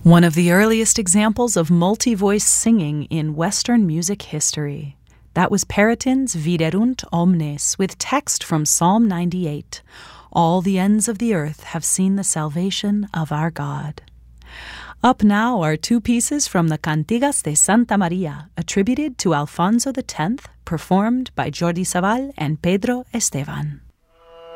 One of the earliest examples of multi-voice singing in Western music history. That was Perotin's Viderunt Omnes, with text from Psalm 98. All the ends of the earth have seen the salvation of our God. Up now are two pieces from the Cantigas de Santa Maria, attributed to Alfonso X, performed by Jordi Savall and Pedro Esteban.